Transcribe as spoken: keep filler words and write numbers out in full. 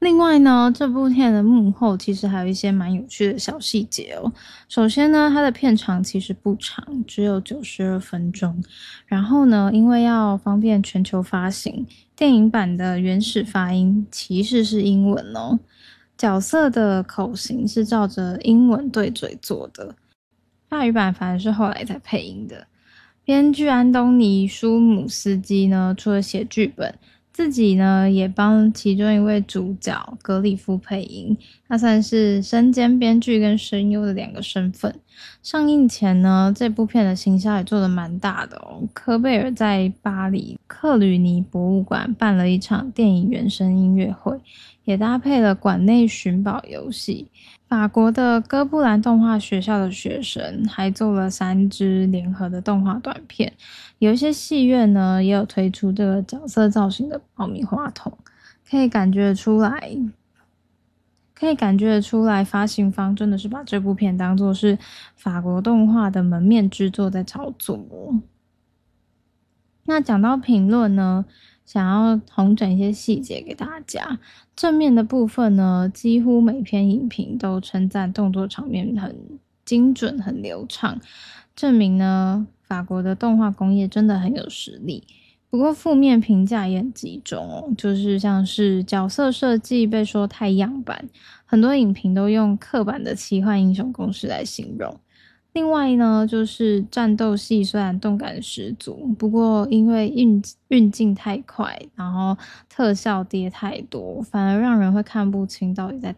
另外呢，这部片的幕后其实还有一些蛮有趣的小细节哦。首先呢，它的片长其实不长，只有九十二分钟。然后呢，因为要方便全球发行，电影版的原始发音其实是英文哦，角色的口型是照着英文对嘴做的，法语版反而是后来才配音的。编剧安东尼·舒姆斯基呢，除了写剧本，自己呢也帮其中一位主角格里夫配音，他算是身兼编剧跟声优的两个身份。上映前呢，这部片的行销也做得蛮大的哦。科贝尔在巴黎克吕尼博物馆办了一场电影原声音乐会，也搭配了馆内寻宝游戏。法国的哥布兰动画学校的学生还做了三支联合的动画短片，有一些戏院呢也有推出这个角色造型的爆米花筒，可以感觉出来，可以感觉得出来，发行方真的是把这部片当作是法国动画的门面之作在操作哦。那讲到评论呢，想要统整一些细节给大家。正面的部分呢，几乎每篇影评都称赞动作场面很精准、很流畅，证明呢法国的动画工业真的很有实力。不过负面评价也很集中哦，就是像是角色设计被说太样板，很多影评都用刻板的奇幻英雄故事来形容。另外呢，就是战斗戏虽然动感十足，不过因为运运镜太快，然后特效跌太多，反而让人会看不清到底在